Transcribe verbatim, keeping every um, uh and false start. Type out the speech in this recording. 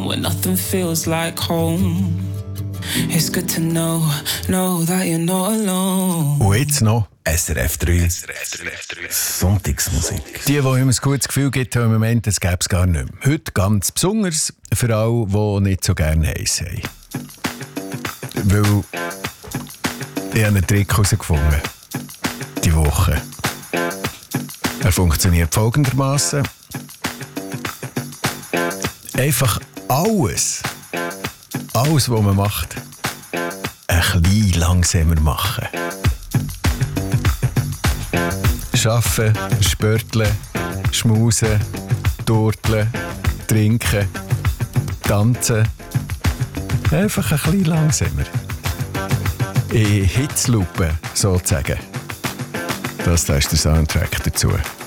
when nothing feels like home. It's good to know, know that you're not alone. Und jetzt noch S R F drei. S R F drei. Sonntagsmusik. Die, die immer ein gutes Gefühl gibt, haben im Moment, das gäbe es gar nicht mehr. Heute ganz besonders für alle, die nicht so gerne heiß haben. Weil ich habe einen Trick herausgefunden. Die Woche. Er funktioniert folgendermaßen: Einfach alles, alles, was man macht, ein bisschen langsamer machen. Arbeiten, spörteln, schmusen, turteln, trinken, tanzen. Einfach ein bisschen langsamer. In Hitzlupe sozusagen. Das, das ist der Soundtrack dazu.